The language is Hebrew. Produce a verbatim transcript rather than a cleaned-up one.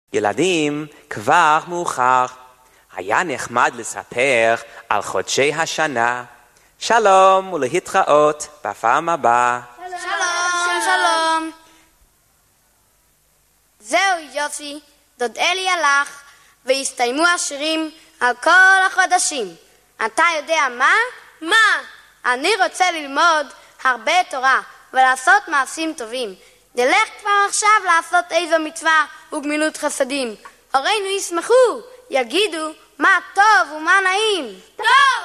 ילדים, כבר מאוחר. היה נחמד לספר על חודשי השנה. שלום ולהתראות בפעם הבאה. שלום, שלום. שלום. זהו יופי, דוד אלי הלך והסתיימו השירים על כל החודשים. אתה יודע מה? מה? אני רוצה ללמוד הרבה תורה ולעשות מעשים טובים. נלך כבר עכשיו לעשות איזו מצווה וגמילות חסדים. הורינו ישמחו, יגידו מה טוב ומה נעים. טוב!